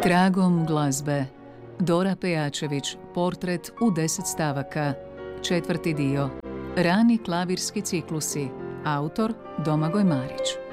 Tragom glazbe. Dora Pejačević, portret u 10 stavaka. 4. dio. Rani klavirski ciklusi. Autor Domagoj Marić.